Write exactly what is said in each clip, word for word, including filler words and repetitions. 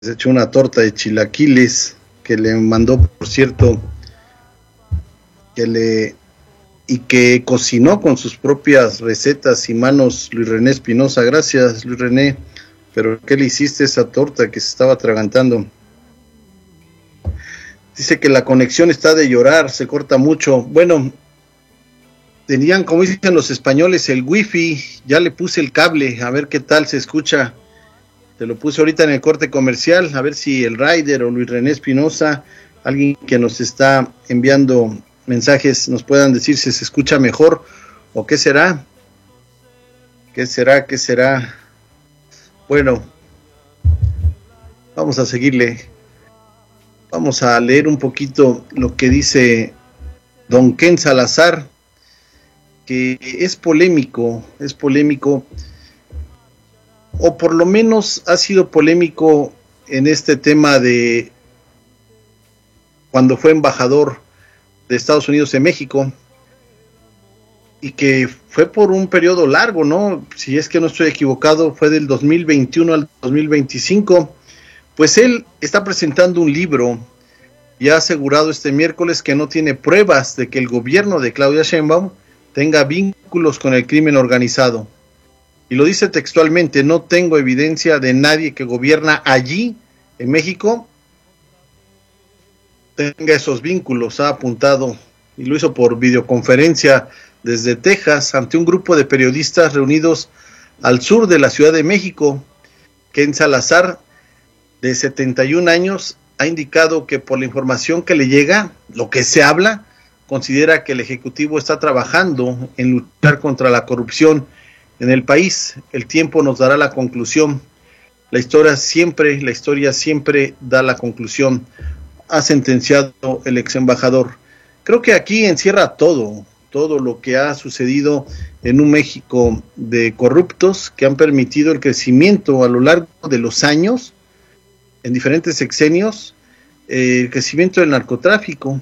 se echó una torta de chilaquiles que le mandó, por cierto, que le y que cocinó con sus propias recetas y manos Luis René Espinosa. Gracias, Luis René, pero ¿qué le hiciste a esa torta que se estaba atragantando? Dice que la conexión está de llorar, se corta mucho. Bueno, tenían, como dicen los españoles, el wifi, ya le puse el cable, a ver qué tal se escucha. Te lo puse ahorita en el corte comercial, a ver si el Rider o Luis René Espinosa, alguien que nos está enviando mensajes, nos puedan decir si se escucha mejor o qué será. ¿Qué será? ¿Qué será? Bueno, vamos a seguirle. Vamos a leer un poquito lo que dice don Ken Salazar, que es polémico, es polémico, o por lo menos ha sido polémico en este tema de cuando fue embajador de Estados Unidos en México, y que fue por un periodo largo, ¿no? Si es que no estoy equivocado, fue del dos mil veintiuno al dos mil veinticinco. Pues él está presentando un libro y ha asegurado este miércoles que no tiene pruebas de que el gobierno de Claudia Sheinbaum tenga vínculos con el crimen organizado. Y lo dice textualmente: no tengo evidencia de nadie que gobierna allí, en México, tenga esos vínculos, ha apuntado, y lo hizo por videoconferencia desde Texas, ante un grupo de periodistas reunidos al sur de la Ciudad de México. Ken Salazar, de setenta y un años, ha indicado que por la información que le llega, lo que se habla, considera que el Ejecutivo está trabajando en luchar contra la corrupción en el país. El tiempo nos dará la conclusión. La historia siempre, la historia siempre da la conclusión, ha sentenciado el ex embajador. Creo que aquí encierra todo, todo lo que ha sucedido en un México de corruptos que han permitido el crecimiento a lo largo de los años, en diferentes sexenios, eh, el crecimiento del narcotráfico.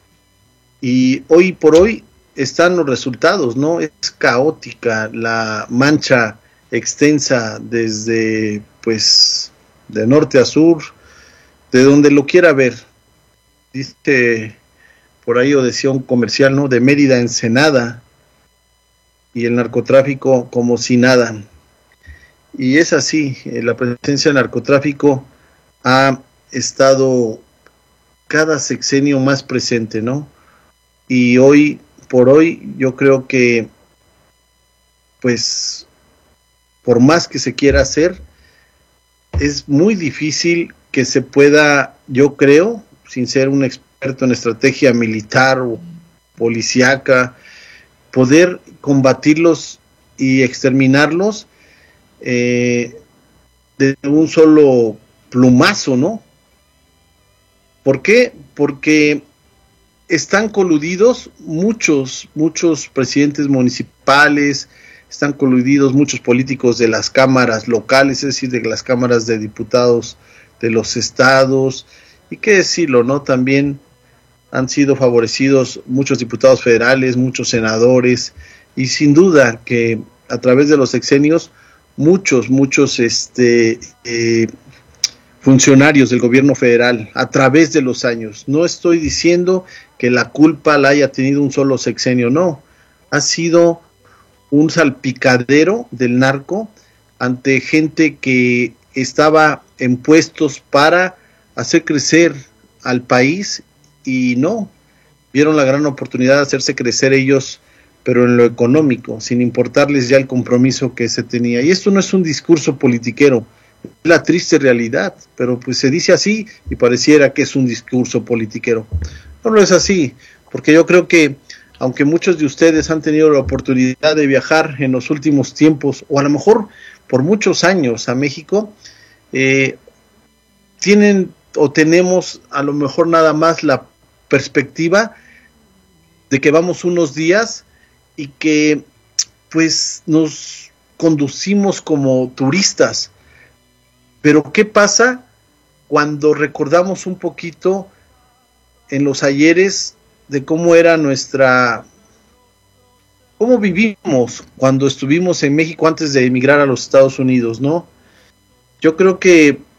Y hoy por hoy están los resultados, ¿no? Es caótica la mancha extensa desde, pues, de norte a sur, de donde lo quiera ver. Dice por ahí, o decía un comercial, ¿no? De Mérida a Ensenada, y el narcotráfico como si nada. Y es así, eh, la presencia del narcotráfico ha estado cada sexenio más presente, ¿no? Y hoy por hoy yo creo que, pues, por más que se quiera hacer, es muy difícil que se pueda, yo creo, sin ser un experto en estrategia militar o policíaca, poder combatirlos y exterminarlos eh, de un solo plumazo, ¿no? ¿Por qué? Porque están coludidos muchos, muchos presidentes municipales, están coludidos muchos políticos de las cámaras locales, es decir, de las cámaras de diputados de los estados, y qué decirlo, ¿no? También han sido favorecidos muchos diputados federales, muchos senadores, y sin duda que a través de los sexenios, muchos, muchos este, eh, funcionarios del gobierno federal, a través de los años. No estoy diciendo que la culpa la haya tenido un solo sexenio, no. Ha sido un salpicadero del narco ante gente que estaba en puestos para hacer crecer al país, y no, vieron la gran oportunidad de hacerse crecer ellos, pero en lo económico, sin importarles ya el compromiso que se tenía. Y esto no es un discurso politiquero, es la triste realidad, pero pues se dice así y pareciera que es un discurso politiquero. No lo es así, porque yo creo que aunque muchos de ustedes han tenido la oportunidad de viajar en los últimos tiempos, o a lo mejor por muchos años a México, eh, tienen o tenemos a lo mejor nada más la perspectiva de que vamos unos días y que pues nos conducimos como turistas. Pero ¿qué pasa cuando recordamos un poquito en los ayeres de cómo era nuestra, cómo vivimos cuando estuvimos en México antes de emigrar a los Estados Unidos, ¿no? Yo creo que